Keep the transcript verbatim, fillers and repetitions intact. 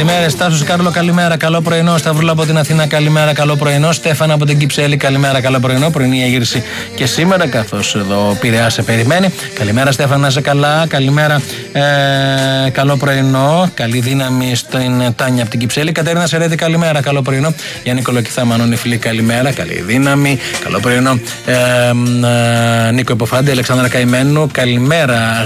Καλημέρα, Στάσος Κάρλο, καλημέρα. Καλό πρωινό. Σταυρούλα από την Αθήνα, καλημέρα. Καλό πρωινό. Στέφανα από την Κυψέλη, καλημέρα. Καλό πρωινό. Πρωινή έγερση και σήμερα, καθώς εδώ Πειραιά σε περιμένει. Καλημέρα, Στέφανα, να είσαι καλά. Καλημέρα. Ε, καλό πρωινό. Καλή δύναμη στην Τάνια από την Κυψέλη. Κατερίνα Σερέτη, καλημέρα. Καλό πρωινό. Γιάννη Κολοκυθά, Μανώνη φίλη, καλημέρα. Καλή δύναμη. Καλό πρωινό. Ε, ε, Νίκο Υποφάντη, Αλεξάνδρα Καημένου, καλημέρα.